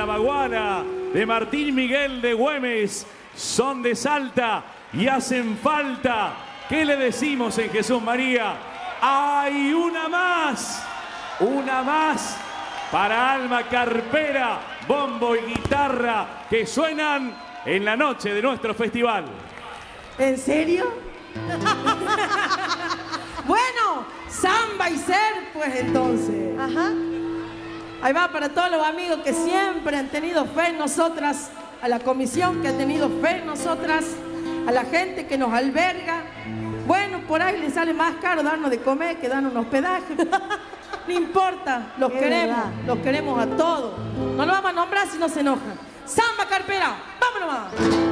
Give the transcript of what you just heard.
la Baguala, de Martín Miguel de Güemes, son de Salta y hacen falta. ¿Qué le decimos en Jesús María? ¡Hay una más! Una más para Alma Carpera, bombo y guitarra que suenan en la noche de nuestro festival. ¿En serio? Bueno, samba y ser, pues entonces. Ajá. Ahí va para todos los amigos que siempre han tenido fe en nosotras, a la comisión que ha tenido fe en nosotras, a la gente que nos alberga. Bueno, por ahí les sale más caro darnos de comer que darnos un hospedaje. No importa, los queremos a todos. No lo vamos a nombrar si no se enojan. Samba Carpera, vámonos más.